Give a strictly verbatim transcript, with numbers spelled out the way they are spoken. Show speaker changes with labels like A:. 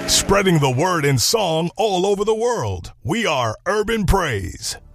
A: Spreading the word in song all over the world. We are Urban Praise.